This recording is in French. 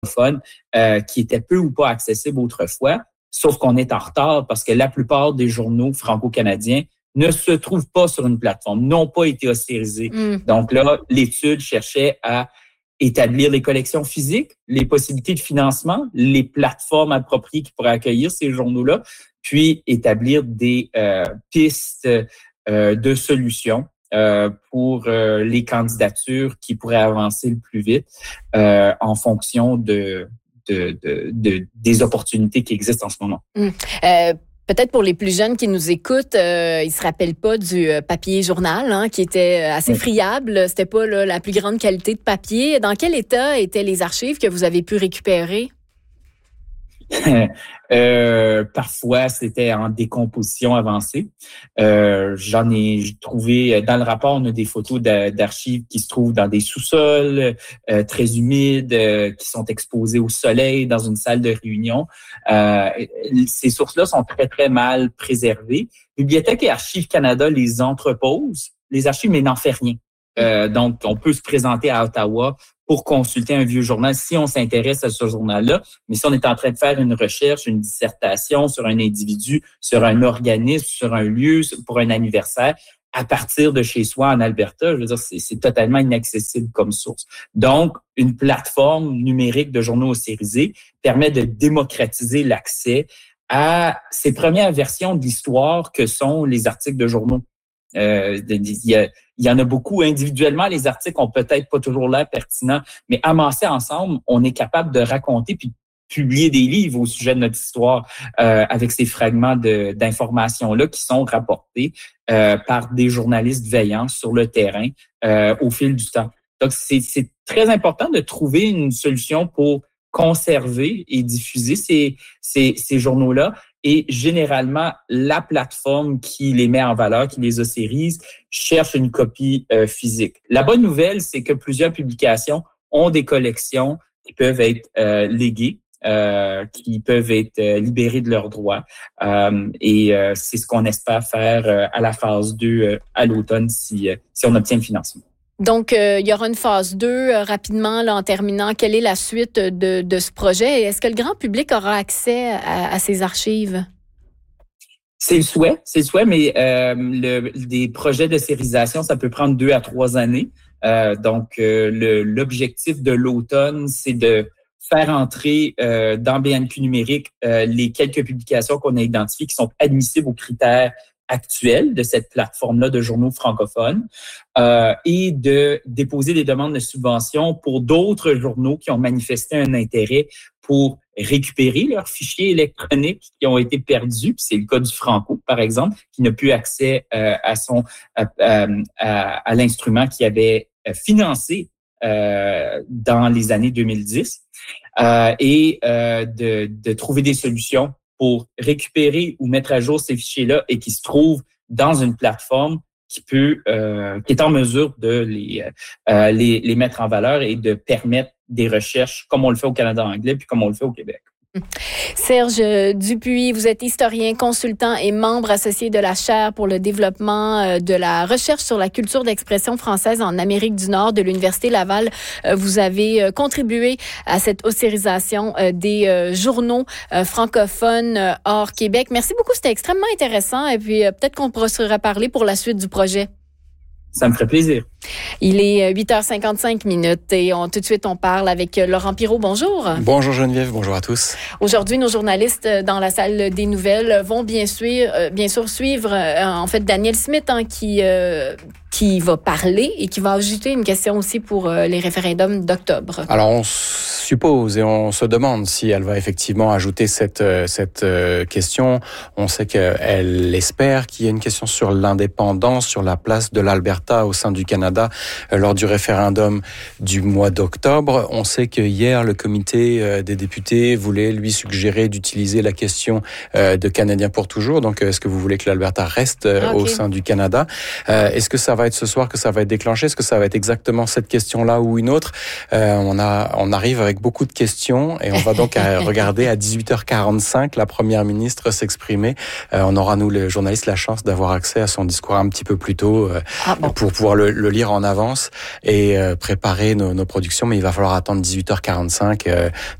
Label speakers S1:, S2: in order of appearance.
S1: qui étaient peu ou pas accessibles autrefois. Sauf qu'on est en retard parce que la plupart des journaux franco-canadiens ne se trouvent pas sur une plateforme, n'ont pas été ostérisés. Donc là, l'étude cherchait à établir les collections physiques, les possibilités de financement, les plateformes appropriées qui pourraient accueillir ces journaux-là, puis établir des pistes de solutions pour les candidatures qui pourraient avancer le plus vite en fonction des opportunités qui existent en ce moment.
S2: Peut-être pour les plus jeunes qui nous écoutent, ils se rappellent pas du papier journal, qui était assez friable. C'était pas la plus grande qualité de papier. Dans quel état étaient les archives que vous avez pu récupérer?
S1: Parfois, c'était en décomposition avancée. J'en ai trouvé, dans le rapport, on a des photos d'archives qui se trouvent dans des sous-sols très humides, qui sont exposées au soleil dans une salle de réunion. Ces sources-là sont très, très mal préservées. Bibliothèque et Archives Canada les entreposent, les archives, mais n'en fait rien. Donc, on peut se présenter à Ottawa pour consulter un vieux journal si on s'intéresse à ce journal-là. Mais si on est en train de faire une recherche, une dissertation sur un individu, sur un organisme, sur un lieu, pour un anniversaire, à partir de chez soi en Alberta, je veux dire, c'est totalement inaccessible comme source. Donc, une plateforme numérique de journaux ostérisés permet de démocratiser l'accès à ces premières versions de l'histoire que sont les articles de journaux. Il y en a beaucoup individuellement. Les articles ont peut-être pas toujours l'air pertinents, mais amassés ensemble, on est capable de raconter puis publier des livres au sujet de notre histoire avec ces fragments d'informations-là qui sont rapportés par des journalistes veillants sur le terrain au fil du temps. Donc, c'est très important de trouver une solution pour conserver et diffuser ces journaux-là. Et généralement, la plateforme qui les met en valeur, qui les ostérise, cherche une copie physique. La bonne nouvelle, c'est que plusieurs publications ont des collections qui peuvent être léguées, qui peuvent être libérées de leurs droits. Et c'est ce qu'on espère faire à la phase 2 à l'automne si on obtient le financement.
S2: Donc, il y aura une phase 2 rapidement là, en terminant. Quelle est la suite de ce projet? Est-ce que le grand public aura accès à ces archives?
S1: C'est le souhait, mais des projets de sérisation, ça peut prendre 2 à 3 années. Donc, l'objectif de l'automne, c'est de faire entrer dans BNQ numérique les quelques publications qu'on a identifiées qui sont admissibles aux critères actuelle de cette plateforme-là de journaux francophones et de déposer des demandes de subvention pour d'autres journaux qui ont manifesté un intérêt pour récupérer leurs fichiers électroniques qui ont été perdus. C'est le cas du Franco, par exemple, qui n'a plus accès à l'instrument qui avait financé dans les années 2010 et de trouver des solutions pour récupérer ou mettre à jour ces fichiers-là et qui se trouvent dans une plateforme qui est en mesure de les mettre en valeur et de permettre des recherches comme on le fait au Canada anglais puis comme on le fait au Québec.
S2: Serge Dupuis, vous êtes historien, consultant et membre associé de la chaire pour le développement de la recherche sur la culture d'expression française en Amérique du Nord de l'Université Laval. Vous avez contribué à cette ostérisation des journaux francophones hors Québec. Merci beaucoup, c'était extrêmement intéressant et puis peut-être qu'on pourra se reparler pour la suite du projet.
S1: Ça me ferait plaisir.
S2: Il est 8h55 et tout de suite, on parle avec Laurent Pirot. Bonjour.
S3: Bonjour Geneviève, bonjour à tous.
S2: Aujourd'hui, nos journalistes dans la salle des nouvelles vont bien sûr suivre en fait Danielle Smith qui va parler et qui va ajouter une question aussi pour les référendums d'octobre.
S3: Alors, on suppose et on se demande si elle va effectivement ajouter cette question. On sait qu'elle espère qu'il y a une question sur l'indépendance, sur la place de l'Alberta au sein du Canada lors du référendum du mois d'octobre. On sait que hier, le comité des députés voulait lui suggérer d'utiliser la question de Canadiens pour toujours. Donc, est-ce que vous voulez que l'Alberta reste au sein du Canada? Est-ce que ça va être ce soir que ça va être déclenché? Est-ce que ça va être exactement cette question-là ou une autre? On arrive avec beaucoup de questions et on va donc regarder à 18h45 la première ministre s'exprimer. On aura, nous, les journalistes, la chance d'avoir accès à son discours un petit peu plus tôt pour pouvoir le lire lire en avance et préparer nos productions, mais il va falloir attendre 18h45.